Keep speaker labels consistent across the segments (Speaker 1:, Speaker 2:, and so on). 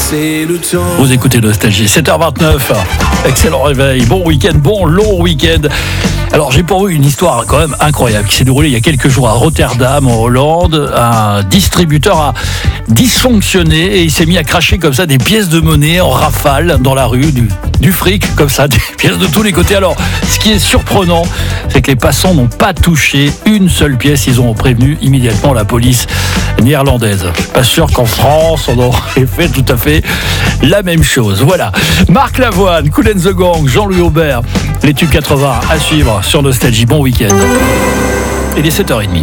Speaker 1: C'est le temps.
Speaker 2: Vous écoutez Nostalgie, 7h29. Excellent réveil, bon week-end, bon long week-end. Alors j'ai pour vous une histoire quand même incroyable qui s'est déroulée il y a quelques jours à Rotterdam en Hollande. Un distributeur a dysfonctionné et il s'est mis à cracher comme ça des pièces de monnaie en rafale dans la rue, du fric comme ça, des pièces de tous les côtés. Alors ce qui est surprenant, c'est que les passants n'ont pas touché une seule pièce. Ils ont prévenu immédiatement la police néerlandaise. Je suis pas sûr qu'en France on aurait fait tout à fait la même chose. Voilà, Marc Lavoine, Kool & The Gang, Jean-Louis Aubert, les tubes 80 à suivre sur Nostalgie. Bon week-end. Il est 7h30.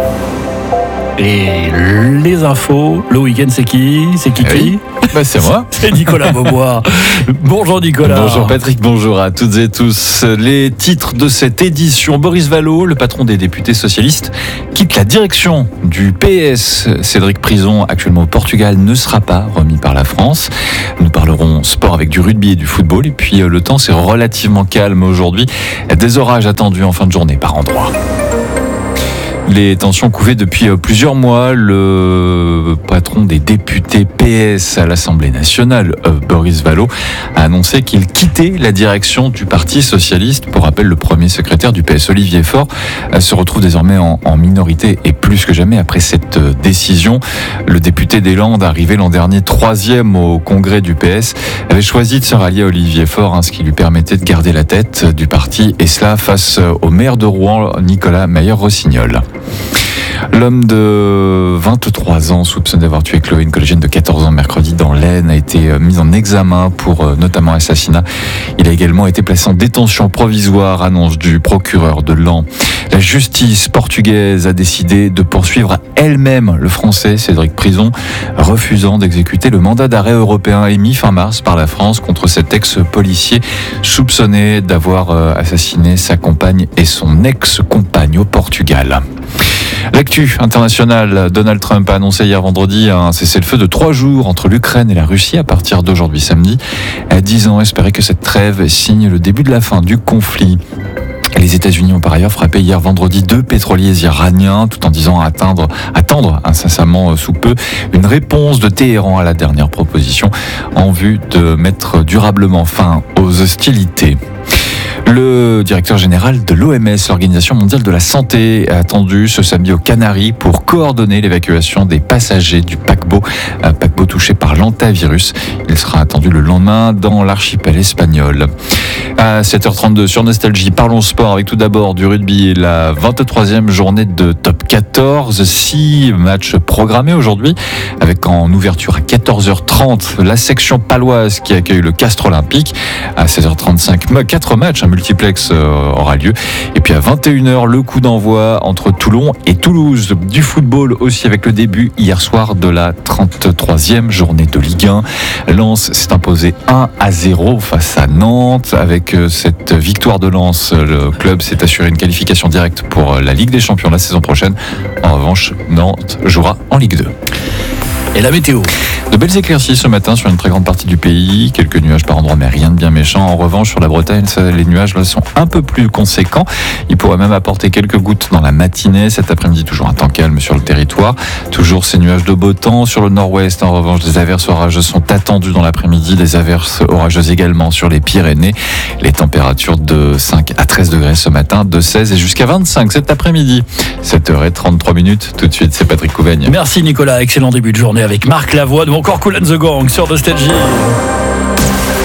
Speaker 2: Et les infos, le week-end c'est qui ? C'est qui ?
Speaker 3: C'est moi.
Speaker 2: C'est Nicolas Beaubois. Bonjour Nicolas.
Speaker 3: Bonjour Patrick, bonjour à toutes et tous. Les titres de cette édition: Boris Vallaud, le patron des députés socialistes, quitte la direction du PS. Cédric Prison, actuellement au Portugal, ne sera pas remis par la France. Nous parlerons sport avec du rugby et du football. Et puis le temps c'est relativement calme aujourd'hui. Des orages attendus en fin de journée par endroits. Les tensions couvaient depuis plusieurs mois. Le patron des députés PS à l'Assemblée nationale, Boris Vallaud, a annoncé qu'il quittait la direction du Parti socialiste. Pour rappel, le premier secrétaire du PS, Olivier Faure, se retrouve désormais en minorité et plus que jamais après cette décision. Le député des Landes, arrivé l'an dernier 3e au congrès du PS, avait choisi de se rallier à Olivier Faure, ce qui lui permettait de garder la tête du parti, et cela face au maire de Rouen, Nicolas Mayer-Rossignol. L'homme de 23 ans, soupçonné d'avoir tué Chloé, une collégienne de 14 ans, mercredi dans l'Aisne, a été mis en examen pour notamment assassinat. Il a également été placé en détention provisoire, annonce du procureur de Laon. La justice portugaise a décidé de poursuivre elle-même le Français Cédric Prison, refusant d'exécuter le mandat d'arrêt européen émis fin mars par la France contre cet ex-policier soupçonné d'avoir assassiné sa compagne et son ex-compagne au Portugal. L'actu internationale: Donald Trump a annoncé hier vendredi un cessez-le-feu de 3 jours entre l'Ukraine et la Russie à partir d'aujourd'hui samedi, disant espérer que cette trêve signe le début de la fin du conflit. Les États-Unis ont par ailleurs frappé hier vendredi 2 pétroliers iraniens, tout en disant attendre incessamment sous peu une réponse de Téhéran à la dernière proposition en vue de mettre durablement fin aux hostilités. Le directeur général de l'OMS, l'Organisation mondiale de la santé, a attendu ce samedi aux Canaries pour coordonner l'évacuation des passagers du paquebot touché par l'hantavirus. Il sera attendu le lendemain dans l'archipel espagnol. À 7h32 sur Nostalgie, parlons sport avec tout d'abord du rugby et la 23e journée de Top 14. 6 matchs programmés aujourd'hui, avec en ouverture à 14h30 la section paloise qui accueille le Castres Olympique. À 16h35, 4 matchs, un multiplex aura lieu. Et puis à 21h, le coup d'envoi entre Toulon et Toulouse. Du football aussi avec le début hier soir de la 33e journée de Ligue 1. Lens s'est imposé 1-0 face à Nantes. Avec cette victoire de Lens, le club s'est assuré une qualification directe pour la Ligue des Champions la saison prochaine. En revanche, Nantes jouera en Ligue 2.
Speaker 2: Et la météo:
Speaker 3: de belles éclaircies ce matin sur une très grande partie du pays, quelques nuages par endroits mais rien de bien méchant. En revanche, sur la Bretagne, les nuages là sont un peu plus conséquents. Ils pourraient même apporter quelques gouttes dans la matinée. Cet après-midi, toujours un temps calme sur le territoire. Toujours ces nuages de beau temps. Sur le nord-ouest, en revanche, des averses orageuses sont attendues dans l'après-midi. Des averses orageuses également sur les Pyrénées. Les températures de 5 à 13 degrés ce matin, de 16 et jusqu'à 25 cet après-midi. 7h33. Tout de suite, c'est Patrick Couvaigne.
Speaker 2: Merci Nicolas, excellent début de journée avec Marc Lavoine ou encore Kool & The Gang sur Nostalgie.